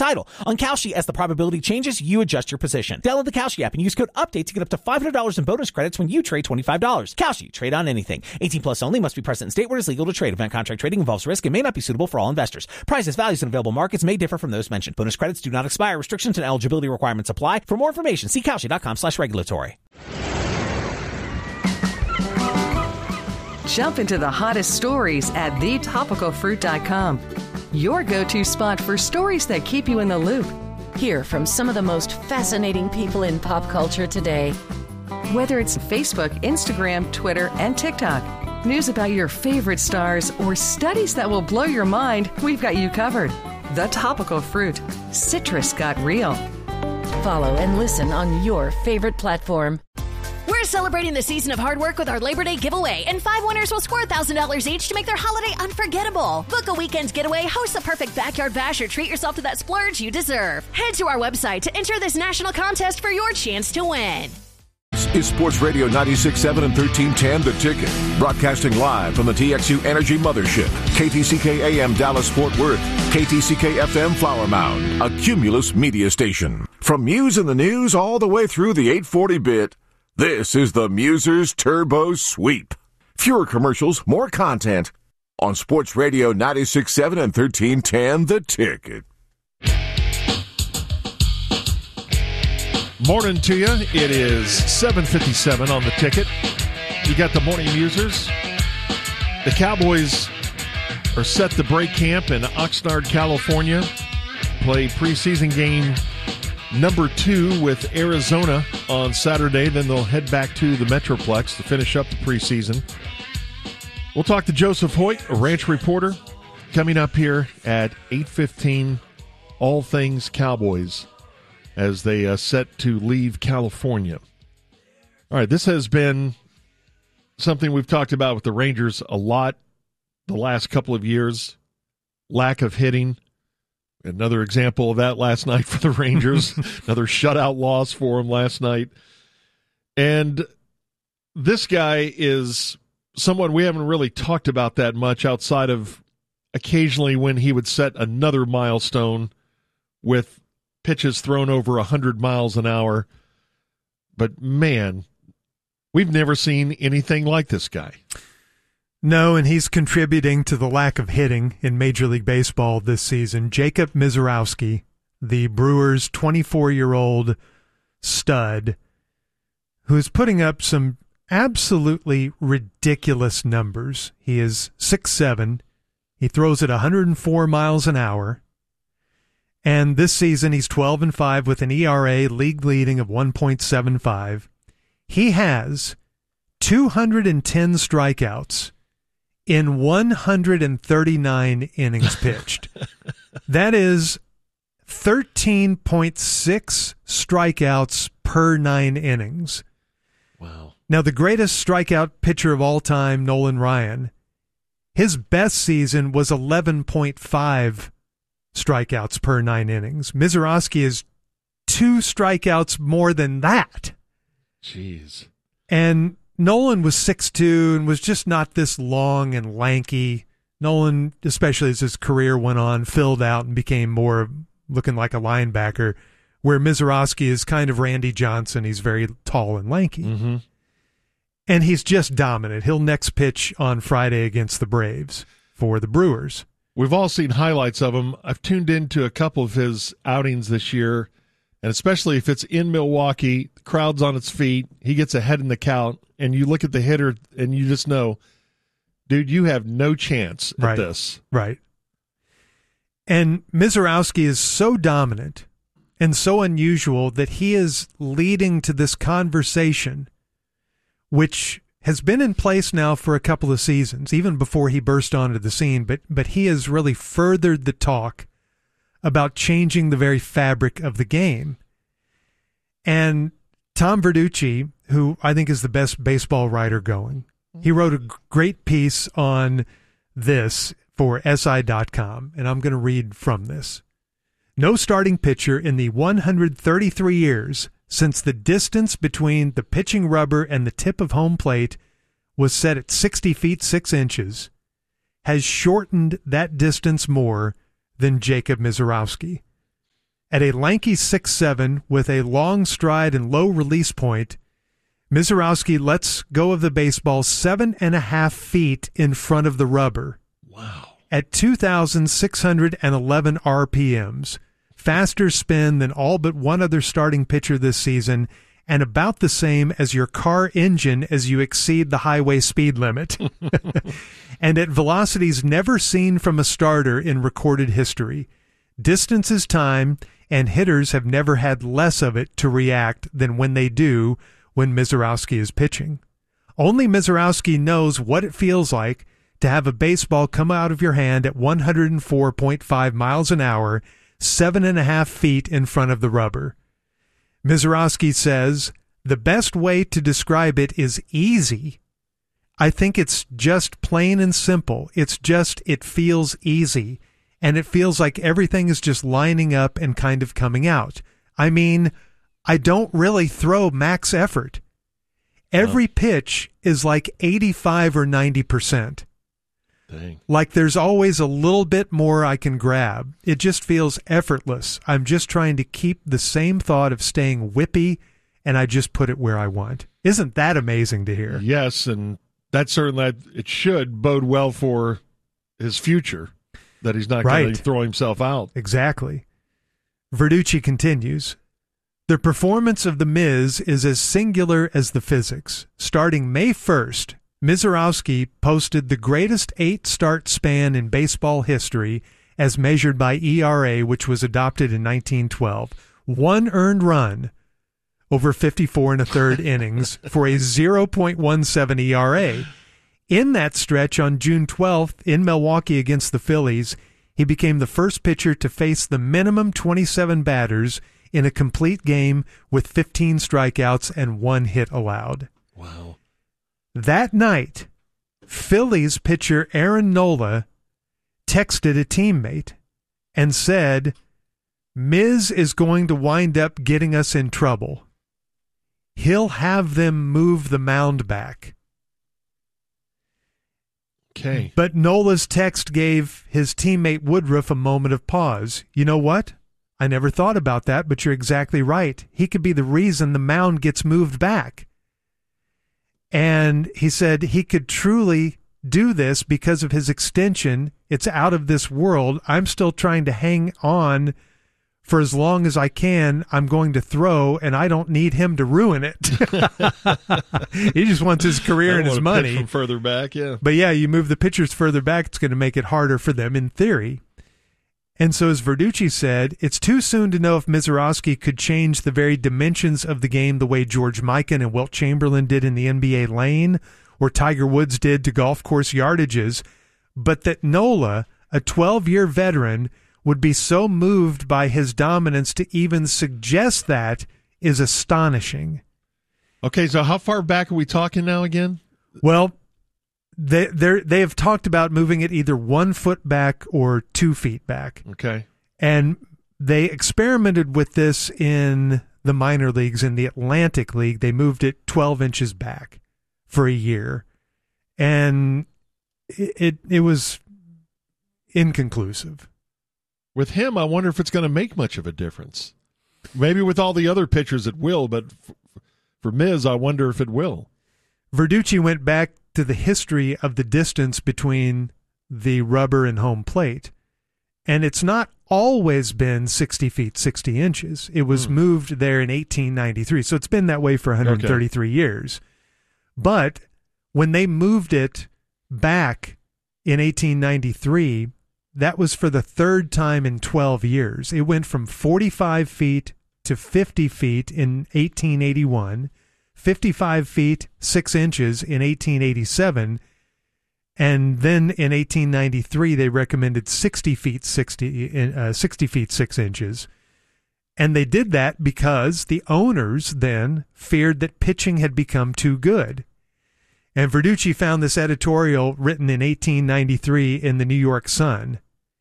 title. On Kalshi, as the probability changes, you adjust your position. Download the Kalshi app and use code UPDATE to get up to $500 in bonus credits when you trade $25. Kalshi, trade on anything. 18 plus only, must be present in state where it is legal to trade. Event contract trading involves risk and may not be suitable for all investors. Prices, values, and available markets may differ from those mentioned. Bonus credits do not expire. Restrictions and eligibility requirements apply. For more information, see Kalshi.com/regulatory. Jump into the hottest stories at thetopicalfruit.com. Your go-to spot for stories that keep you in the loop. Hear from some of the most fascinating people in pop culture today. Whether it's Facebook, Instagram, Twitter, and TikTok, news about your favorite stars, or studies that will blow your mind, we've got you covered. The Topical Fruit. Citrus got real. Follow and listen on your favorite platform. We're celebrating the season of hard work with our Labor Day giveaway, and 5 winners will score $1,000 each to make their holiday unforgettable. Book a weekend getaway, host the perfect backyard bash, or treat yourself to that splurge you deserve. Head to our website to enter this national contest for your chance to win. Is Sports Radio 96.7 and 1310 The Ticket. Broadcasting live from the TXU Energy Mothership. KTCK AM Dallas Fort Worth. KTCK FM Flower Mound. A Cumulus media station. From Muse in the News all the way through the 840-bit, this is the Musers Turbo Sweep. Fewer commercials, more content on Sports Radio 96.7 and 1310 The Ticket. Morning to you. It is 7:57 on The Ticket. You got the Morning Musers. The Cowboys are set to break camp in Oxnard, California. Play preseason game number 2 with Arizona on Saturday. Then they'll head back to the Metroplex to finish up the preseason. We'll talk to Joseph Hoyt, a ranch reporter, coming up here at 8:15. All things Cowboys as they set to leave California. All right, this has been something we've talked about with the Rangers a lot the last couple of years. Lack of hitting. Another example of that last night for the Rangers. Another shutout loss for them last night. And this guy is someone we haven't really talked about that much outside of occasionally when he would set another milestone with pitches thrown over 100 miles an hour. But, man, we've never seen anything like this guy. No, and he's contributing to the lack of hitting in Major League Baseball this season. Jacob Misiorowski, the Brewers' 24-year-old stud, who's putting up some absolutely ridiculous numbers. He is 6'7". He throws at 104 miles an hour. And this season, he's 12-5 with an ERA league leading of 1.75. He has 210 strikeouts in 139 innings pitched. That is 13.6 strikeouts per 9 innings. Wow. Now, the greatest strikeout pitcher of all time, Nolan Ryan, his best season was 11.5 strikeouts per 9 innings. Misiorowski is 2 strikeouts more than that. Jeez. And Nolan was 6'2" and was just not this long and lanky. Nolan, especially as his career went on, filled out and became more looking like a linebacker, where Misiorowski is kind of Randy Johnson. He's very tall and lanky. Mm-hmm. And he's just dominant. He'll next pitch on Friday against the Braves for the Brewers. We've all seen highlights of him. I've tuned into a couple of his outings this year, and especially if it's in Milwaukee, the crowd's on its feet, he gets ahead in the count, and you look at the hitter and you just know, dude, you have no chance at this. Right. And Misiorowski is so dominant and so unusual that he is leading to this conversation, which has been in place now for a couple of seasons, even before he burst onto the scene, but he has really furthered the talk about changing the very fabric of the game. And Tom Verducci, who I think is the best baseball writer going, he wrote a great piece on this for SI.com, and I'm going to read from this. No starting pitcher in the 133 years since the distance between the pitching rubber and the tip of home plate was set at 60 feet 6 inches has shortened that distance more than Jacob Misiorowski. At a lanky 6'7", with a long stride and low release point, Misiorowski lets go of the baseball 7.5 feet in front of the rubber. Wow. At 2,611 RPMs, faster spin than all but one other starting pitcher this season, and about the same as your car engine as you exceed the highway speed limit. And at velocities never seen from a starter in recorded history. Distance is time, and hitters have never had less of it to react than when they do when Misiorowski is pitching. Only Misiorowski knows what it feels like to have a baseball come out of your hand at 104.5 miles an hour, 7.5 feet in front of the rubber. Misiorowski says, the best way to describe it is easy. I think it's just plain and simple. It feels easy. And it feels like everything is just lining up and kind of coming out. I mean, I don't really throw max effort. Every pitch is like 85 or 90%. Dang. Like there's always a little bit more I can grab. It just feels effortless. I'm just trying to keep the same thought of staying whippy, and I just put it where I want. Isn't that amazing to hear? Yes, and that certainly it should bode well for his future, that he's not going to throw himself out. Exactly. Verducci continues, the performance of the Miz is as singular as the physics. Starting May 1st, Misiorowski posted the greatest 8-start span in baseball history as measured by ERA, which was adopted in 1912. 1 earned run over 54 1/3 innings for a 0.17 ERA. In that stretch on June 12th in Milwaukee against the Phillies, he became the first pitcher to face the minimum 27 batters in a complete game with 15 strikeouts and 1 hit allowed. Wow. That night, Phillies pitcher Aaron Nola texted a teammate and said, Miz is going to wind up getting us in trouble. He'll have them move the mound back. Okay. But Nola's text gave his teammate Woodruff a moment of pause. You know what? I never thought about that, but you're exactly right. He could be the reason the mound gets moved back. And he said he could truly do this because of his extension. It's out of this world. I'm still trying to hang on for as long as I can. I'm going to throw, and I don't need him to ruin it. He just wants his career and his money. From further back, yeah. But yeah, you move the pitchers further back, it's going to make it harder for them in theory. And so, as Verducci said, it's too soon to know if Misiorowski could change the very dimensions of the game the way George Mikan and Wilt Chamberlain did in the NBA lane, or Tiger Woods did to golf course yardages, but that Nola, a 12-year veteran, would be so moved by his dominance to even suggest that is astonishing. Okay, so how far back are we talking now again? Well, they have talked about moving it either 1 foot back or 2 feet back. Okay. And they experimented with this in the minor leagues. In the Atlantic League, they moved it 12 inches back for a year. And it was inconclusive. With him, I wonder if it's going to make much of a difference. Maybe with all the other pitchers it will, but for Miz, I wonder if it will. Verducci went back to the history of the distance between the rubber and home plate, and it's not always been 60 feet, 60 inches. It was moved there in 1893, so it's been that way for 133 years. But when they moved it back in 1893, that was for the third time in 12 years. It went from 45 feet to 50 feet in 1881, 55 feet, 6 inches in 1887, and then in 1893 they recommended 60 feet, 60 feet, 6 inches. And they did that because the owners then feared that pitching had become too good. And Verducci found this editorial written in 1893 in the New York Sun.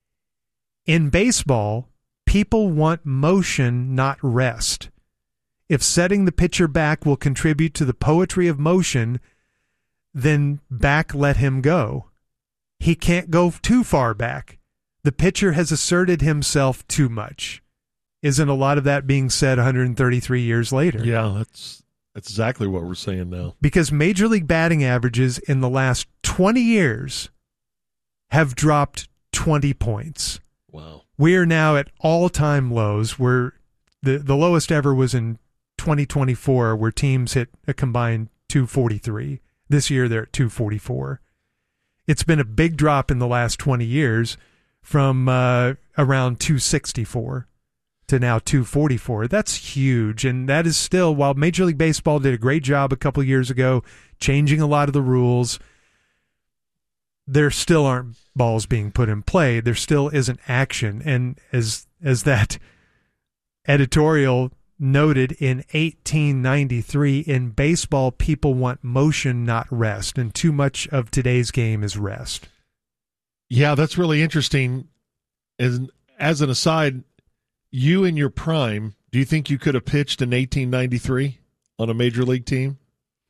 In baseball, people want motion, not rest. If setting the pitcher back will contribute to the poetry of motion, then back let him go. He can't go too far back. The pitcher has asserted himself too much. isn't a lot of that being said 133 years later? Yeah, that's exactly what we're saying now. Because Major League batting averages in the last 20 years have dropped 20 points. Wow. We are now at all-time lows. Where the lowest ever was in 2024, where teams hit a combined 243. This year they're at 244. It's been a big drop in the last 20 years from around 264 to now 244. That's huge, and that is still, while Major League Baseball did a great job a couple years ago changing a lot of the rules, there still aren't balls being put in play. There still isn't action. And as that editorial noted in 1893, in baseball, people want motion, not rest, and too much of today's game is rest. Yeah, that's really interesting. And as an aside, you in your prime, do you think you could have pitched in 1893 on a major league team?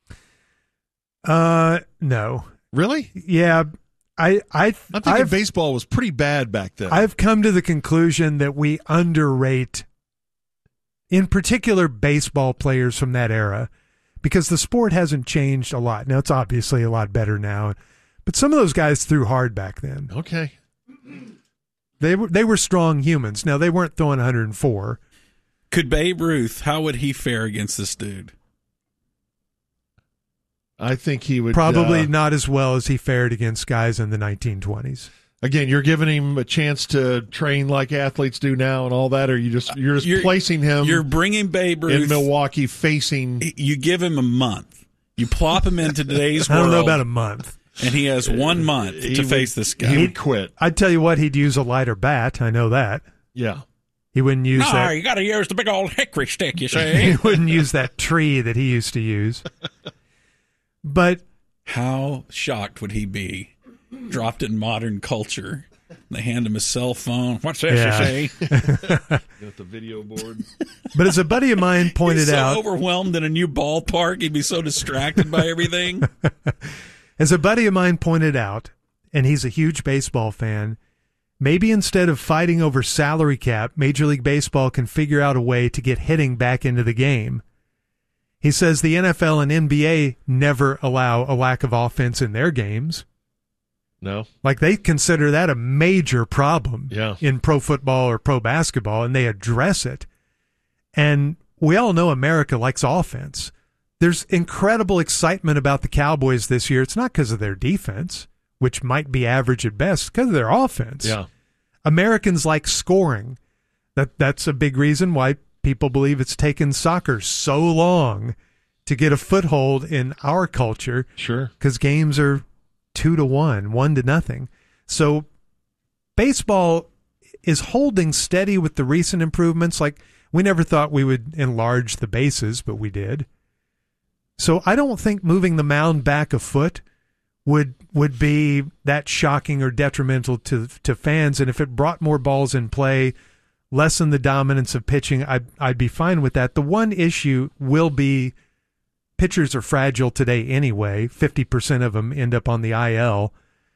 No. Really? Yeah. I'm thinking baseball was pretty bad back then. I've come to the conclusion that we underrate, in particular, baseball players from that era, because the sport hasn't changed a lot. Now, it's obviously a lot better now, but some of those guys threw hard back then. Okay. They were strong humans. Now, they weren't throwing 104. Could Babe Ruth, how would he fare against this dude? I think he would probably not as well as he fared against guys in the 1920s. Again, you're giving him a chance to train like athletes do now and all that, or you're just placing him. You're bringing Babe Ruth in Milwaukee, facing. You give him a month. You plop him into today's world. I don't know about a month. And he has 1 month to face this guy. He would quit. I'd tell you what, he'd use a lighter bat. I know that. Yeah. He wouldn't use that. You got to use the big old hickory stick, you see. He wouldn't use that tree that he used to use. But how shocked would he be? Dropped in modern culture. They hand him a cell phone. What's this, you see? Got the video board. But as a buddy of mine pointed out, He's so overwhelmed in a new ballpark, he'd be so distracted by everything. As a buddy of mine pointed out, and he's a huge baseball fan, maybe instead of fighting over salary cap, Major League Baseball can figure out a way to get hitting back into the game. He says the NFL and NBA never allow a lack of offense in their games. No. Like, they consider that a major problem in pro football or pro basketball, and they address it. And we all know America likes offense. There's incredible excitement about the Cowboys this year. It's not because of their defense, which might be average at best, it's because of their offense. Yeah. Americans like scoring. That's a big reason why people believe it's taken soccer so long to get a foothold in our culture. Sure. Because games are 2-1, 1-0. So baseball is holding steady with the recent improvements. Like, we never thought we would enlarge the bases, but we did. So I don't think moving the mound back a foot would be that shocking or detrimental to fans. And if it brought more balls in play, lessen the dominance of pitching, I'd be fine with that. The one issue will be pitchers are fragile today anyway. 50% of them end up on the IL.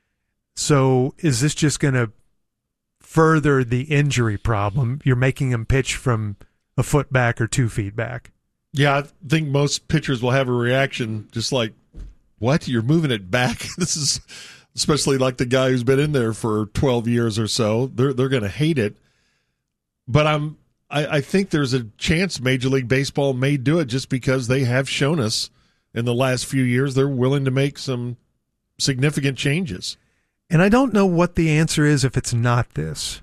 So is this just going to further the injury problem? You're making them pitch from a foot back or 2 feet back. Yeah, I think most pitchers will have a reaction just like, what? You're moving it back? This is, especially like the guy who's been in there for 12 years or so. They're going to hate it. But I think there's a chance Major League Baseball may do it just because they have shown us in the last few years they're willing to make some significant changes. And I don't know what the answer is if it's not this.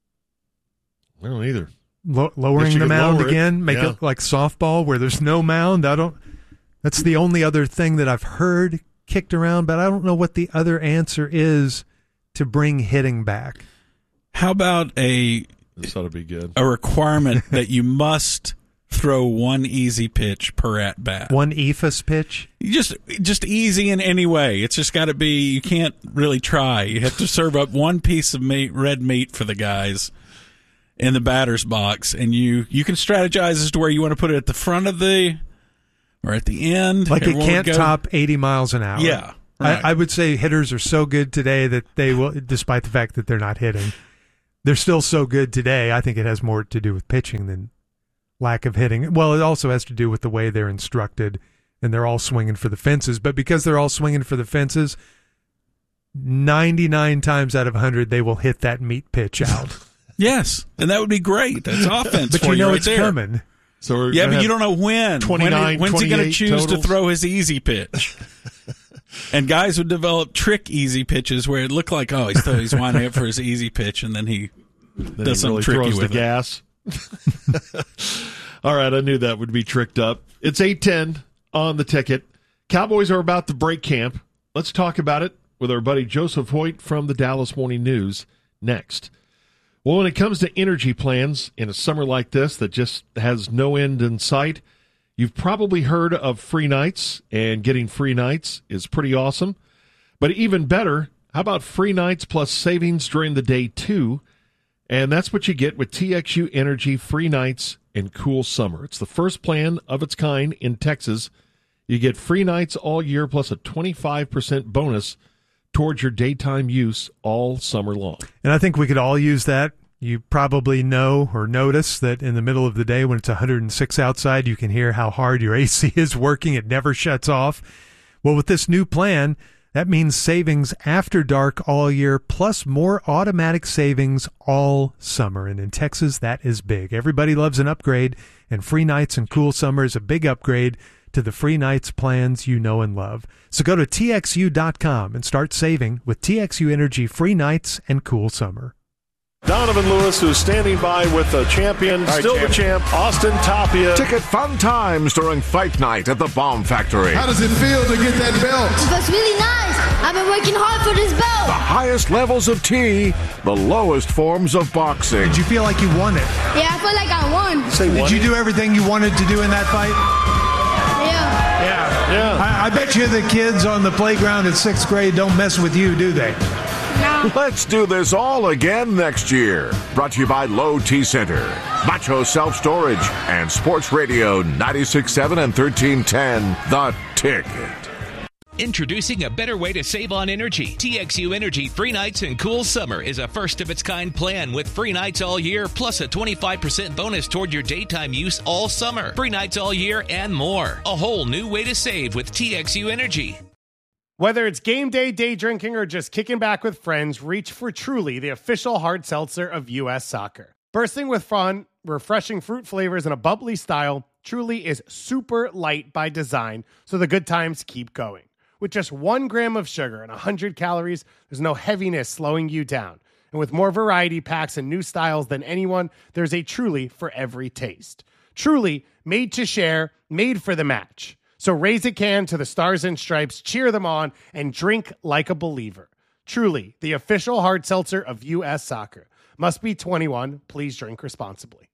I don't either. Lowering the mound again, make it like softball where there's no mound. That's the only other thing that I've heard kicked around, but I don't know what the other answer is to bring hitting back. How about this ought to be good. A requirement that you must throw one easy pitch per at bat. One ephus pitch? Just easy in any way. It's just got to be, you can't really try. You have to serve up one piece of red meat for the guys in the batter's box, and you can strategize as to where you want to put it at the front of or at the end. Like, it can't top 80 miles an hour. Yeah. Right. I would say hitters are so good today that they will, despite the fact that they're not hitting, they're still so good today. I think it has more to do with pitching than lack of hitting. Well, it also has to do with the way they're instructed, and they're all swinging for the fences. But because they're all swinging for the fences, 99 times out of 100, they will hit that meat pitch out. Yes, and that would be great. That's offense but for you know right it's there. coming. So yeah, but you don't know when. 29, when's he going to choose totals? to throw his easy pitch? And guys would develop trick easy pitches where it looked like, he's winding up for his easy pitch, and then he does something really tricky throws with the gas. All right, I knew that would be tricked up. It's 8:10 on the ticket. Cowboys are about to break camp. Let's talk about it with our buddy Joseph Hoyt from the Dallas Morning News next. Well, when it comes to energy plans in a summer like this that just has no end in sight, you've probably heard of free nights, and getting free nights is pretty awesome. But even better, how about free nights plus savings during the day too? And that's what you get with TXU Energy Free Nights and Cool Summer. It's the first plan of its kind in Texas. You get free nights all year plus a 25% bonus towards your daytime use all summer long. And I think we could all use that. You probably know or notice that in the middle of the day when it's 106 outside, you can hear how hard your AC is working. It never shuts off. Well, with this new plan, that means savings after dark all year, plus more automatic savings all summer. And in Texas, that is big. Everybody loves an upgrade, and Free Nights and Cool Summer is a big upgrade to the Free Nights plans you know and love. So go to TXU.com and start saving with TXU Energy Free Nights and Cool Summer. Donovan Lewis, who's standing by with the champion, still the champ, Austin Tapia. Ticket fun times during fight night at the Bomb Factory. How does it feel to get that belt? It feels really nice. I've been working hard for this belt. The highest levels of tea, the lowest forms of boxing. Did you feel like you won it? Yeah, I feel like I won. Did you do everything you wanted to do in that fight? Yeah. I bet you the kids on the playground in 6th grade don't mess with you, do they? No. Let's do this all again next year. Brought to you by Low Tea Center, Macho Self Storage, and Sports Radio 96.7 and 1310, The Ticket. Introducing a better way to save on energy. TXU Energy Free Nights and Cool Summer is a first-of-its-kind plan with free nights all year, plus a 25% bonus toward your daytime use all summer. Free nights all year and more. A whole new way to save with TXU Energy. Whether it's game day, day drinking, or just kicking back with friends, reach for Truly, the official hard seltzer of U.S. Soccer. Bursting with fun, refreshing fruit flavors, and a bubbly style, Truly is super light by design, so the good times keep going. With just 1 gram of sugar and 100 calories, there's no heaviness slowing you down. And with more variety packs and new styles than anyone, there's a Truly for every taste. Truly, made to share, made for the match. So raise a can to the Stars and Stripes, cheer them on, and drink like a believer. Truly, the official hard seltzer of U.S. Soccer. Must be 21. Please drink responsibly.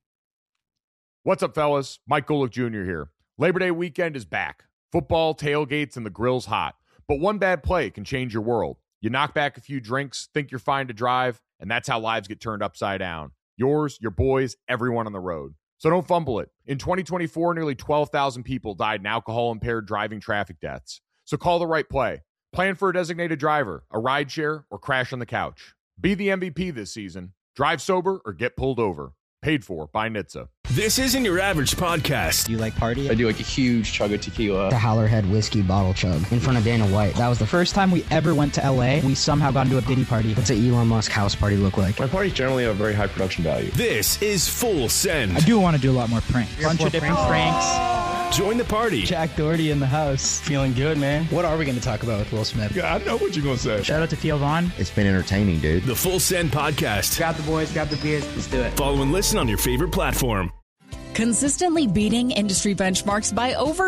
What's up, fellas? Mike Golick Jr. here. Labor Day weekend is back. Football, tailgates, and the grill's hot. But one bad play can change your world. You knock back a few drinks, think you're fine to drive, and that's how lives get turned upside down. Yours, your boys, everyone on the road. So don't fumble it. In 2024, nearly 12,000 people died in alcohol-impaired driving traffic deaths. So call the right play. Plan for a designated driver, a rideshare, or crash on the couch. Be the MVP this season. Drive sober or get pulled over. Paid for by NHTSA. This isn't your average podcast. Do you like party? I do like a huge chug of tequila. The Howlerhead whiskey bottle chug in front of Dana White. That was the first time we ever went to LA. We somehow got into a Diddy party. What's an Elon Musk house party look like? My parties generally have very high production value. This is Full Send. I do want to do a lot more pranks. Bunch of different pranks. Join the party. Jack Doherty in the house. Feeling good, man. What are we going to talk about with Will Smith? Yeah, I know what you're going to say. Shout out to Theo Vaughn. It's been entertaining, dude. The Full Send podcast. Grab the boys, grab the beers. Let's do it. Follow and listen on your favorite platform. Consistently beating industry benchmarks by over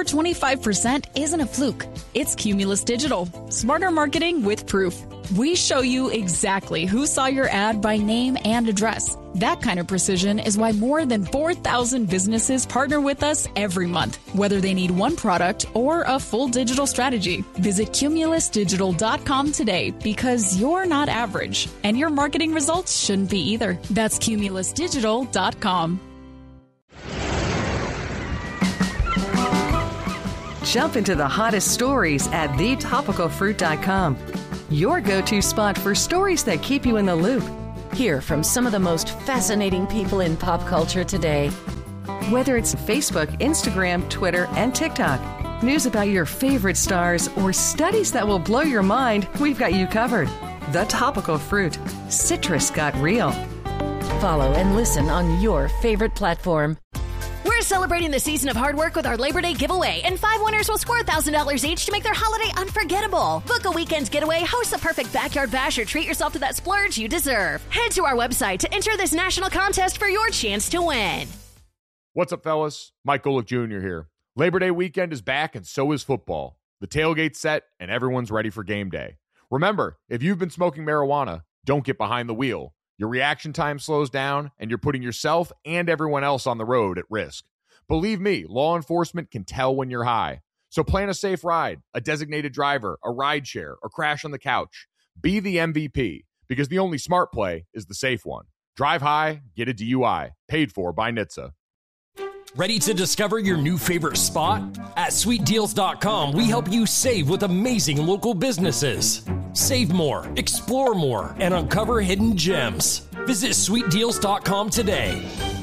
25% isn't a fluke. It's Cumulus Digital. Smarter marketing with proof. We show you exactly who saw your ad by name and address. That kind of precision is why more than 4,000 businesses partner with us every month, whether they need one product or a full digital strategy. Visit cumulusdigital.com today because you're not average, and your marketing results shouldn't be either. That's cumulusdigital.com. Jump into the hottest stories at thetopicalfruit.com. Your go-to spot for stories that keep you in the loop. Hear from some of the most fascinating people in pop culture today. Whether it's Facebook, Instagram, Twitter, and TikTok, news about your favorite stars, or studies that will blow your mind, we've got you covered. The Topical Fruit. Citrus got real. Follow and listen on your favorite platform. We're celebrating the season of hard work with our Labor Day giveaway, and 5 winners will score $1,000 each to make their holiday unforgettable. Book a weekend getaway, host the perfect backyard bash, or treat yourself to that splurge you deserve. Head to our website to enter this national contest for your chance to win. What's up, fellas? Mike Golick Jr. here. Labor Day weekend is back, and so is football. The tailgate's set, and everyone's ready for game day. Remember, if you've been smoking marijuana, don't get behind the wheel. Your reaction time slows down, and you're putting yourself and everyone else on the road at risk. Believe me, law enforcement can tell when you're high. So plan a safe ride, a designated driver, a ride share, or crash on the couch. Be the MVP, because the only smart play is the safe one. Drive high, get a DUI. Paid for by NHTSA. Ready to discover your new favorite spot? At SweetDeals.com, we help you save with amazing local businesses. Save more, explore more, and uncover hidden gems. Visit SweetDeals.com today.